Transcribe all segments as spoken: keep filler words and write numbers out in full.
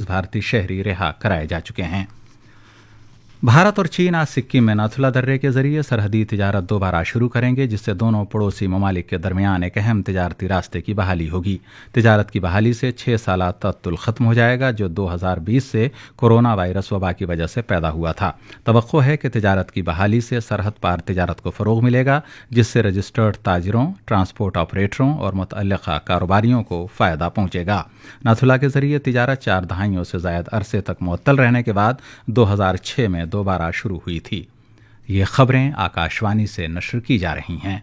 भारतीय शहरी रिहा कराए जा चुके हैं। भारत और चीन आज सिक्किम में नाथुला दर्रे के जरिए सरहदी तिजारत दोबारा शुरू करेंगे, जिससे दोनों पड़ोसी ममालिक के दरमियान एक अहम तिजारती रास्ते की बहाली होगी। तिजारत की बहाली से छह साल तअत्तुल खत्म हो जाएगा, जो दो हज़ार बीस से कोरोना वायरस वबा की वजह से पैदा हुआ था। तवक्को है कि तिजारत की बहाली से सरहद पार तिजारत को फरोग मिलेगा, जिससे रजिस्टर्ड ताजिरों, ट्रांसपोर्ट ऑपरेटरों और मुतअल्लिक़ा कारोबारियों को फ़ायदा पहुंचेगा। नाथुला के जरिए तिजारत चार दहाइयों से ज़ायद अरसे तक मुअत्तल रहने के बाद दो हज़ार छह में दोबारा शुरू हुई थी। ये खबरें आकाशवाणी से नश्र की जा रही हैं।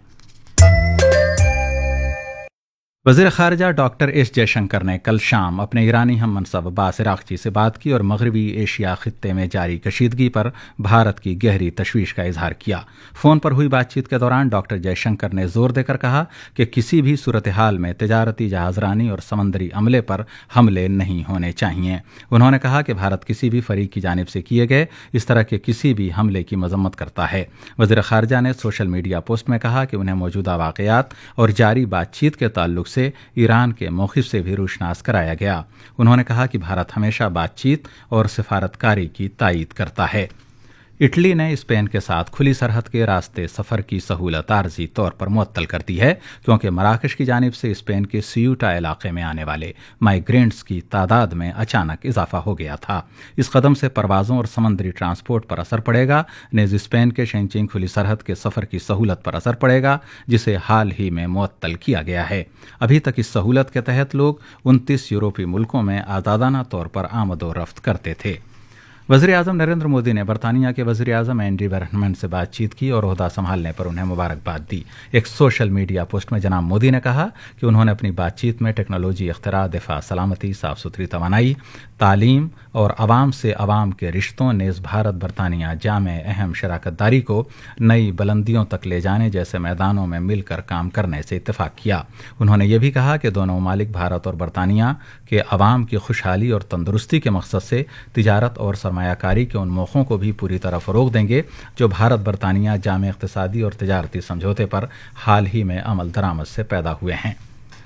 वज़ीर ख़ारिजा डॉक्टर एस जयशंकर ने कल शाम अपने ईरानी हम मनसब अब्बास इराक़ची से बात की और मग़रबी एशिया ख़ित्ते में जारी कशीदगी पर भारत की गहरी तशवीश का इजहार किया। फ़ोन पर हुई बातचीत के दौरान डॉक्टर जयशंकर ने जोर देकर कहा कि किसी भी सूरत हाल में तिजारती जहाज़रानी और समंदरी अमले पर हमले नहीं होने चाहिए। उन्होंने कहा कि भारत किसी भी फरीक की जानिब से किए गए इस तरह के किसी भी हमले की मजम्मत करता है। वज़ीर ख़ारिजा ने सोशल मीडिया पोस्ट में कहा कि उन्हें मौजूदा वाक़यात और जारी बातचीत के ताल्लुक से ईरान के मौक़िफ़ से भी रोशनास कराया गया। उन्होंने कहा कि भारत हमेशा बातचीत और सिफारतकारी की तायीद करता है। इटली ने स्पेन के साथ खुली सरहद के रास्ते सफ़र की सहूलत आर्जी तौर पर मुअत्तल कर दी है, क्योंकि मराकश की जानिब से स्पेन के सियूटा इलाके में आने वाले माइग्रेंट्स की तादाद में अचानक इजाफा हो गया था। इस कदम से परवाज़ों और समंदरी ट्रांसपोर्ट पर असर पड़ेगा। नेज़ स्पेन के शेंचिंग खुली सरहद के सफ़र की सहूलत पर असर पड़ेगा, जिसे हाल ही में मुअत्तल किया गया है। अभी तक इस सहूलत के तहत लोग उनतीस यूरोपीय मुल्कों में आज़ादाना तौर पर आमद व रफ्त करते थे। वज़ीर आज़म नरेंद्र मोदी ने बरतानिया के वज़ीर आज़म एंडी बर्नमन से बातचीत की और ओहदा संभालने पर उन्हें मुबारकबाद दी। एक सोशल मीडिया पोस्ट में जनाब मोदी ने कहा कि उन्होंने अपनी बातचीत में टेक्नोलॉजी, इख्तिरा, दिफा, सलामती, साफ़ सुथरी तवानाई, तालीम और अवाम से अवाम के रिश्तों नेज़ भारत बरतानिया जामे अहम शराकतदारी को नई बुलंदियों तक ले जाने जैसे मैदानों में मिलकर काम करने से इत्तेफाक किया। उन्होंने ये भी कहा कि दोनों ममालिक भारत और बरतानिया के अवाम की खुशहाली और तंदुरुस्ती के मकसद से तिजारत और सरमायाकारी के उन मौक़ों को भी पूरी तरह फ़रोग़ देंगे जो भारत बरतानिया जामे इक़्तिसादी और तिजारती समझौते पर हाल ही में अमल दरामद से पैदा हुए हैं।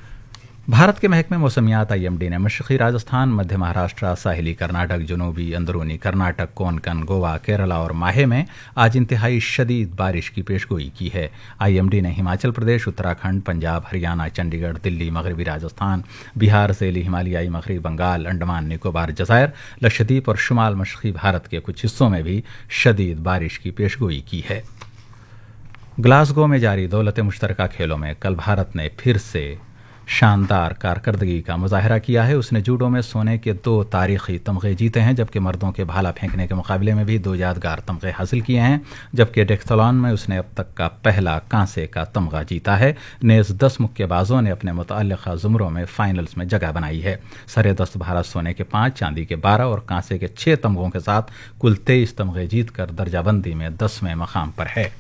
भारत के महकमे मौसमियात आई एम डी ने मशरक़ी राजस्थान, मध्य महाराष्ट्र, साहिली कर्नाटक, जनूबी अंदरूनी कर्नाटक, कोंकण, गोवा, केरला और माहे में आज इंतहाई शदीद बारिश की पेशगोई की है। आई एम डी ने हिमाचल प्रदेश, उत्तराखंड, पंजाब, हरियाणा, चंडीगढ़, दिल्ली, मगरबी राजस्थान, बिहार, ज़ैली हिमालयाई मगरबी बंगाल, अंडमान निकोबार जज़ायर, लक्षद्वीप और शुमाल मशरक़ी भारत के कुछ हिस्सों में भी शदीद बारिश की पेशगोई की है। ग्लासगो में जारी दौलत मुश्तरका खेलों में कल भारत ने फिर से शानदार कारकर्दगी का मुजाहरा किया है। उसने जूडो में सोने के दो तारीखी तमगे जीते हैं, जबकि मर्दों के भाला फेंकने के मुकाबले में भी दो यादगार तमगे हासिल किए हैं, जबकि डेक्थलॉन में उसने अब तक का पहला कांसे का तमगा जीता है। नेज़ दस मुक्केबाजों ने अपने मुतअल्लिक़ा ज़ुमरों में फाइनल्स में जगह बनाई है। सरे दस्त भारत सोने के पाँच, चांदी के बारह और कांसे के छः तमगों के साथ कुल तेईस तमगे जीत कर दर्जाबंदी में दसवें मकाम पर है।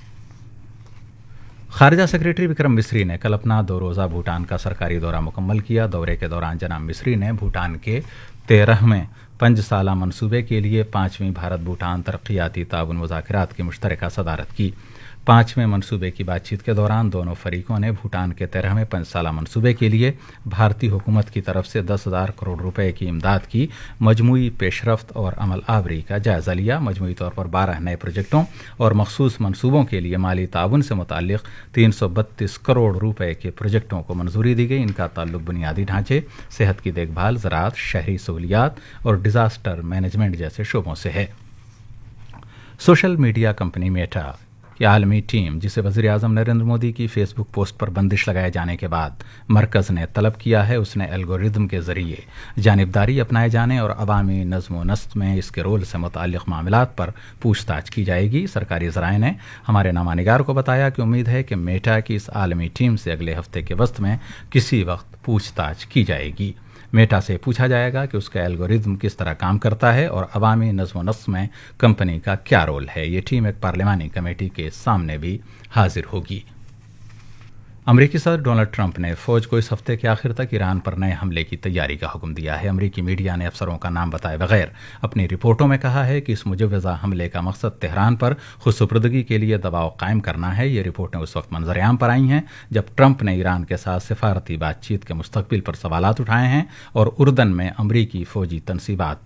खारजा सेक्रेटरी विक्रम मिस्री ने कल अपना दो रोज़ा भूटान का सरकारी दौरा मुकम्मल किया। दौरे के दौरान जनाब मिस्री ने भूटान के तेरहवें पंज साला मनसूबे के लिए पाँचवीं भारत भूटान तरक्याती ताउन मुज़ाकरात की मुश्तरका सदारत की। पाँचवें मनसूबे की बातचीत के दौरान दोनों फरीकों ने भूटान के तेरहवें पंच साला मनसूबे के लिए भारतीय हुकूमत की तरफ से दस हज़ार करोड़ रुपए की इमदाद की मजमूई पेशरफ्त और अमल आवरी का जायज़ा लिया। मजमूई तौर पर बारह नए प्रोजेक्टों और मखसूस मनसूबों के लिए माली ताउन से मुताल्लिक़ तीन सौ बत्तीस करोड़ रुपए के प्रोजेक्टों को मंजूरी दी गई। इनका ताल्लुक बुनियादी ढांचे, सेहत की देखभाल, ज़राअत, शहरी सहूलियात और डिज़ास्टर मैनेजमेंट जैसे शोबों से है। सोशल मीडिया कंपनी मेटा की आलमी टीम, जिसे वज़ीर आज़म नरेंद्र मोदी की फेसबुक पोस्ट पर बंदिश लगाए जाने के बाद मरकज़ ने तलब किया है, उसने एल्गोरिदम के ज़रिए जानिबदारी अपनाए जाने और अवामी नज़्म व नस्क में इसके रोल से मुताल्लिक़ मामलात पर पूछताछ की जाएगी। सरकारी ज़राए ने हमारे नामानिगार को बताया कि उम्मीद है कि मेटा की इस आलमी टीम से अगले हफ्ते के वस्त में किसी वक्त पूछताछ की जाएगी। मेटा से पूछा जाएगा कि उसका एल्गोरिदम किस तरह काम करता है और अवामी नज़्म व नस्क में कंपनी का क्या रोल है। ये टीम एक पार्लिमानी कमेटी के सामने भी हाजिर होगी। अमरीकी सदर डोनाल्ड ट्रंप ने फौज को इस हफ्ते के आखिर तक ईरान पर नए हमले की तैयारी का हुक्म दिया है। अमरीकी मीडिया ने अफसरों का नाम बताए बगैर अपनी रिपोर्टों में कहा है कि इस मुजव्वज़ा हमले का मकसद तेहरान पर खुदसुपुर्दगी के लिए दबाव कायम करना है। ये रिपोर्टें उस वक्त मंजरेआम पर आई हैं जब ट्रंप ने ईरान के साथ सिफारती बातचीत के मुस्तकबिल पर सवालात उठाए हैं और उर्दन में अमरीकी फौजी तनसीबात